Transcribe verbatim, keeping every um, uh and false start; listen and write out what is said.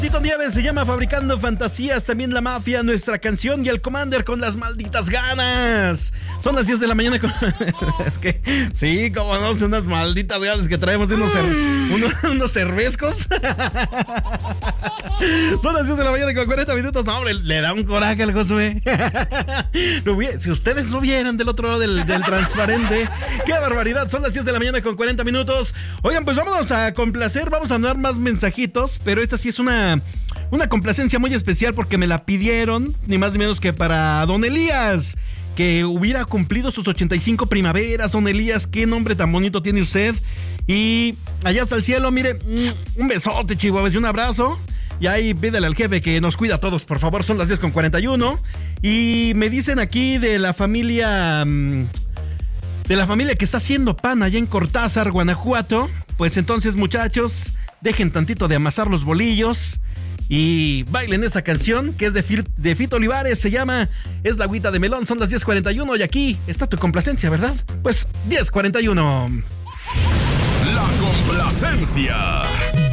Tito Nieves se llama Fabricando Fantasías, también La Mafia, Nuestra Canción y el Commander con Las Malditas Ganas. Son las diez de la mañana con... Es que, sí, como no, son unas malditas ganas que traemos de unos, cer... unos, unos cervezcos. Son las diez de la mañana con cuarenta minutos. No, hombre, le da un coraje al Josué. Si ustedes lo vieran del otro lado del, del transparente, qué barbaridad. Son las diez de la mañana con cuarenta minutos. Oigan, pues vámonos a complacer, vamos a dar más mensajitos, pero esta sí es una Una complacencia muy especial porque me la pidieron, ni más ni menos que para Don Elías, que hubiera cumplido sus ochenta y cinco primaveras. Don Elías, qué nombre tan bonito tiene usted. Y allá hasta el cielo, mire, un besote, Chihuahua, y un abrazo. Y ahí pídele al jefe que nos cuida a todos, por favor. Son las diez con cuarenta y uno. Y me dicen aquí de la familia... De la familia que está haciendo pan allá en Cortázar, Guanajuato. Pues entonces, muchachos, dejen tantito de amasar los bolillos y bailen esta canción que es de, Fil- de Fito Olivares. Se llama Es la agüita de melón. Son las diez cuarenta y uno y aquí está tu complacencia, ¿verdad? Pues diez cuarenta y uno. La complacencia.